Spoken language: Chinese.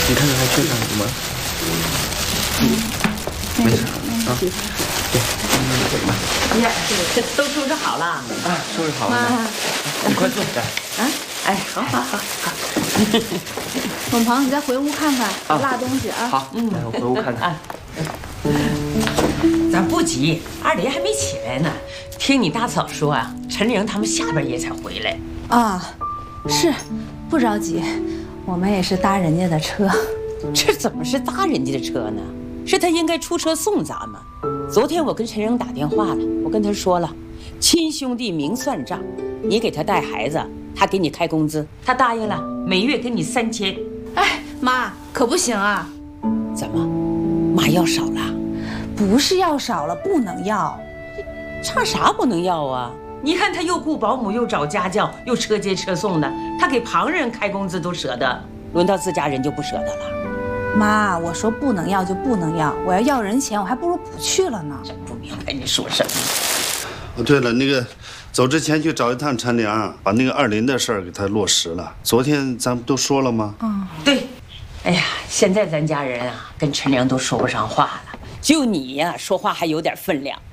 你看看还缺啥什么？没事啊。对，给吧。 哎呀，这都收拾好了啊！ 收拾好了。你快坐下。 啊，哎，好。 董鹏，你再回屋看看，落东西啊。 好，我回屋看看。 咱不急，二林还没起来呢。听你大嫂说啊，陈玲他们下半夜才回来。 啊，是，不着急，我们也是搭人家的车。 这怎么是搭人家的车呢？是他应该出车送咱们。昨天我跟陈玲打电话了，我跟他说了，亲兄弟明算账，你给他带孩子，他给你开工资，他答应了，每月给你3000。 哎，妈，可不行啊！ 怎么，妈要少了？ 不是要少了，不能要。 差啥不能要啊？你看他又雇保姆，又找家教，又车接车送的，他给旁人开工资都舍得，轮到自家人就不舍得了。 妈，我说不能要就不能要，我要人钱，我还不如不去了呢。 真不明白你说什么。 哦，对了，那个走之前去找一趟陈良，把那个二林的事儿给他落实了。昨天咱不都说了吗？ 对。哎呀，现在咱家人啊，跟陈良都说不上话了，就你呀，说话还有点分量。